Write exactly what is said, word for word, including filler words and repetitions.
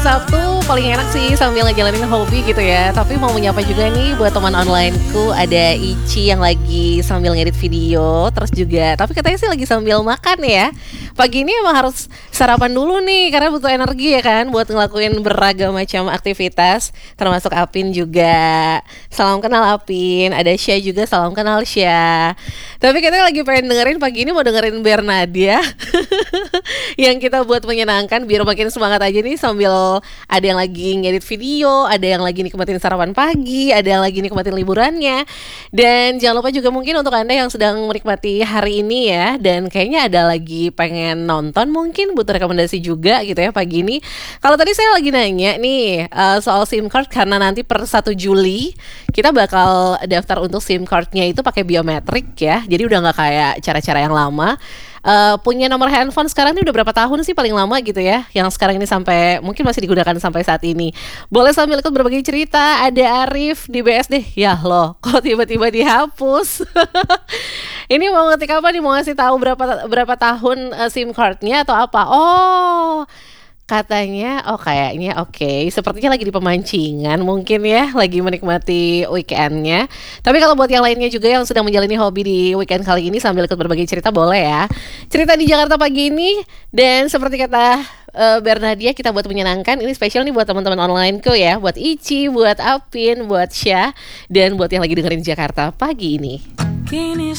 Sabtu paling enak sih sambil ngejalanin hobi gitu ya. Tapi mau menyapa juga nih buat teman onlineku, ada Ici yang lagi sambil ngedit video, terus juga tapi katanya sih lagi sambil makan ya. Pagi ini emang harus sarapan dulu nih karena butuh energi ya kan buat ngelakuin beragam macam aktivitas, termasuk Apin juga. Salam kenal Apin, ada Syah juga, salam kenal Syah. Tapi kita lagi pengen dengerin pagi ini mau dengerin Bernadia yang kita buat menyenangkan biar makin semangat aja nih sambil ada yang lagi ngedit video, ada yang lagi nikmatin sarapan pagi, ada yang lagi nikmatin liburannya. Dan jangan lupa juga mungkin untuk Anda yang sedang menikmati hari ini ya, dan kayaknya ada lagi pengen nonton mungkin butuh rekomendasi juga gitu ya pagi ini. Kalau tadi saya lagi nanya nih uh, soal SIM card karena nanti per satu Juli kita bakal daftar untuk SIM cardnya itu pakai biometrik ya. Jadi udah nggak kayak cara-cara yang lama. Uh, punya nomor handphone sekarang ini udah berapa tahun sih paling lama gitu ya, yang sekarang ini sampai mungkin masih digunakan sampai saat ini. Boleh sambil ikut berbagi cerita. Ada Arif di B S D. Ya loh, kok tiba-tiba dihapus? Ini mau ngetik apa nih, mau ngasih tahu berapa berapa tahun uh, SIM cardnya atau apa? Oh, katanya, oh kayaknya oke, okay. Sepertinya lagi di pemancingan mungkin ya, lagi menikmati weekendnya. Tapi kalau buat yang lainnya juga yang sedang menjalani hobi di weekend kali ini sambil ikut berbagi cerita boleh ya. Cerita di Jakarta pagi ini, dan seperti kata uh, Bernadia, kita buat menyenangkan. Ini spesial nih buat teman-teman onlineku ya, buat Ici, buat Apin, buat Syah, dan buat yang lagi dengerin Jakarta pagi ini.